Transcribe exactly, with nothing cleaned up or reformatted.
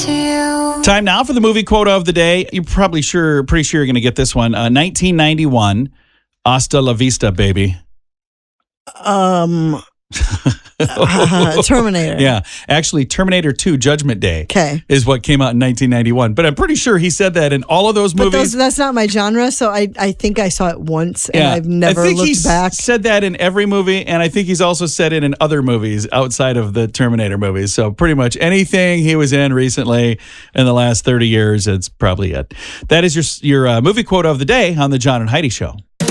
Time now for the movie quote of the day. You're probably sure, pretty sure you're going to get this one. Uh, nineteen ninety-one, Hasta la vista, baby. Um, uh, Terminator. Yeah, actually, Terminator two, Judgment Day, Okay. is what came out in nineteen ninety-one. But I'm pretty sure he said that in all of those But movies. those, that's not my genre, so I, I think I saw it once, and Yeah. I've never I think looked he's back. said that in every movie, and I think he's also said it in other movies outside of the Terminator movies. So pretty much anything he was in recently in the last thirty years, it's probably it. That is your your uh, movie quote of the day on the John and Heidi Show.